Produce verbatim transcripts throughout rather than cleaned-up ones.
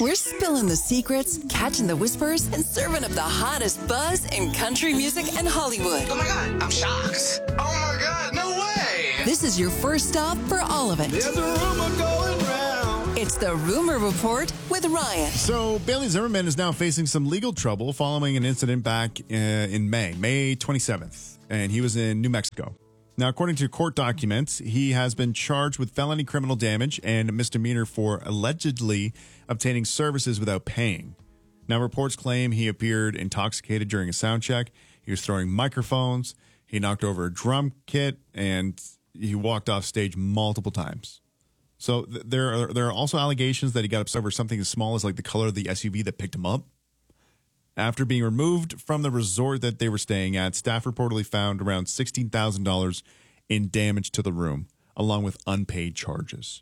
We're spilling the secrets, catching the whispers, and serving up the hottest buzz in country music and Hollywood. Oh my God, I'm shocked. Oh my God, no way. This is your first stop for all of it. There's a rumor going round. It's the Rumor Report with Ryan. So Bailey Zimmerman is now facing some legal trouble following an incident back uh, in May, May twenty-seventh, and he was in New Mexico. Now, according to court documents, he has been charged with felony criminal damage and a misdemeanor for allegedly obtaining services without paying. Now, reports claim he appeared intoxicated during a sound check. He was throwing microphones. He knocked over a drum kit, and he walked off stage multiple times. So th- there are there are also allegations that he got upset over something as small as like the color of the S U V that picked him up. After being removed from the resort that they were staying at, staff reportedly found around sixteen thousand dollars in damage to the room, along with unpaid charges.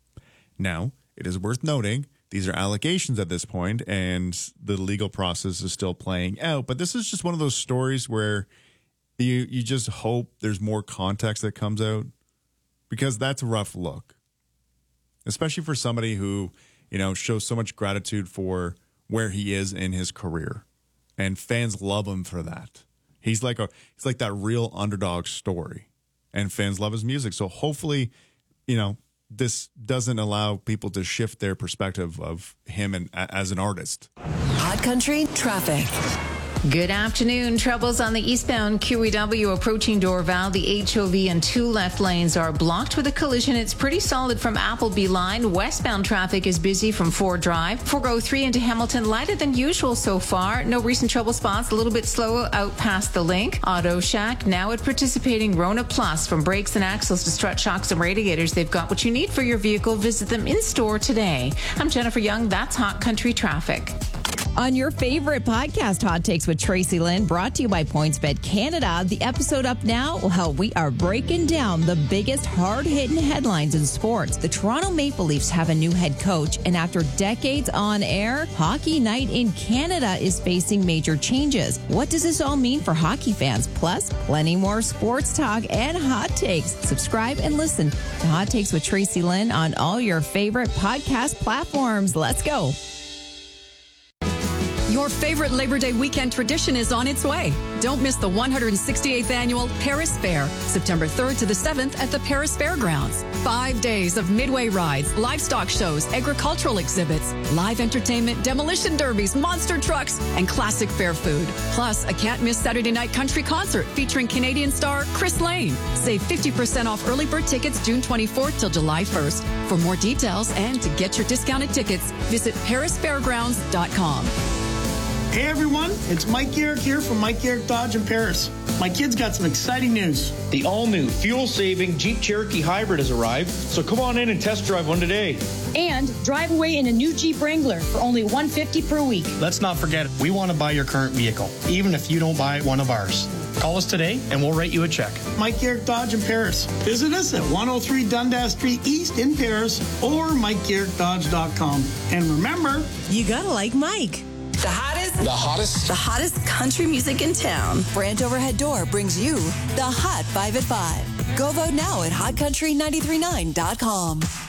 Now, it is worth noting, these are allegations at this point, and the legal process is still playing out. But this is just one of those stories where you, you just hope there's more context that comes out, because that's a rough look, especially for somebody who, you know, shows so much gratitude for where he is in his career, and fans love him for that. He's like a he's like that real underdog story, and fans love his music. So hopefully, you know, this doesn't allow people to shift their perspective of him and as an artist. Hot Country Traffic. Good afternoon. Troubles on the eastbound Q E W approaching Dorval. The H O V and two left lanes are blocked with a collision. It's pretty solid from Appleby line. Westbound traffic is busy from Ford Drive. four oh three into Hamilton, lighter than usual so far. No recent trouble spots. A little bit slower out past the link. Auto Shack now at participating Rona Plus. From brakes and axles to strut shocks and radiators, they've got what you need for your vehicle. Visit them in store today. I'm Jennifer Young. That's Hot Country Traffic. On your favorite podcast, Hot Takes with Tracy Lynn, brought to you by PointsBet Canada. The episode up now, well, we are breaking down the biggest hard-hitting headlines in sports. The Toronto Maple Leafs have a new head coach, and after decades on air, Hockey Night in Canada is facing major changes. What does this all mean for hockey fans? Plus, plenty more sports talk and hot takes. Subscribe and listen to Hot Takes with Tracy Lynn on all your favorite podcast platforms. Let's go. Your favorite Labor Day weekend tradition is on its way. Don't miss the one hundred sixty-eighth Annual Paris Fair, September third to the seventh at the Paris Fairgrounds. Five days of midway rides, livestock shows, agricultural exhibits, live entertainment, demolition derbies, monster trucks, and classic fair food. Plus, a can't-miss Saturday night country concert featuring Canadian star Chris Lane. Save fifty percent off early bird tickets June twenty-fourth till July first. For more details and to get your discounted tickets, visit paris fairgrounds dot com. Hey everyone, it's Mike Garrick here from Mike Garrick Dodge in Paris. My kids got some exciting news. The all-new, fuel-saving Jeep Cherokee Hybrid has arrived, so come on in and test drive one today. And drive away in a new Jeep Wrangler for only one hundred fifty dollars per week. Let's not forget, we want to buy your current vehicle, even if you don't buy one of ours. Call us today and we'll write you a check. Mike Garrick Dodge in Paris. Visit us at one oh three Dundas Street East in Paris or mike garrick dodge dot com. And remember, you gotta like Mike. The hottest, The hottest? the hottest country music in town. Brant Overhead Door brings you the Hot five at five. Go vote now at hot country nine three nine dot com.